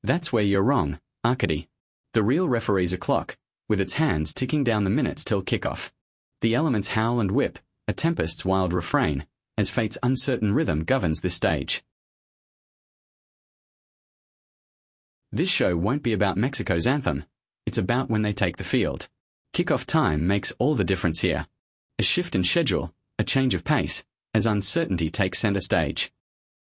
That's where you're wrong, Arcady. The real referee's a clock, with its hands ticking down the minutes till kickoff. The elements howl and whip, a tempest's wild refrain, as fate's uncertain rhythm governs this stage. This show won't be about Mexico's anthem. It's about when they take the field. Kickoff time makes all the difference here. A shift in schedule, a change of pace, as uncertainty takes center stage.